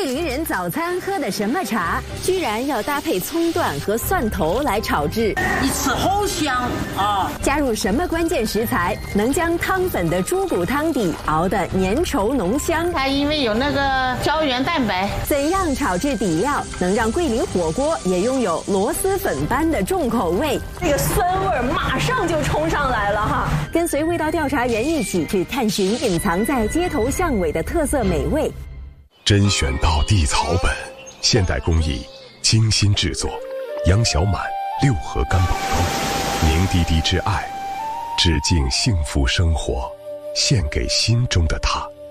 桂林人早餐喝的什么茶，居然要搭配葱段和蒜头来炒制？ 一吃好香啊！ 加入什么关键食材，能将汤粉的猪骨汤底熬得粘稠浓香？ 它因为有那个胶原蛋白。 怎样炒制底料，能让桂林火锅也拥有螺蛳粉般的重口味？ 那个酸味马上就冲上来了哈！ 跟随味道调查员一起去探寻隐藏在街头巷尾的特色美味。 甄选到地草本，现代工艺，精心制作，杨小满六合干宝汤，凝滴滴之爱，致敬幸福生活，献给心中的他。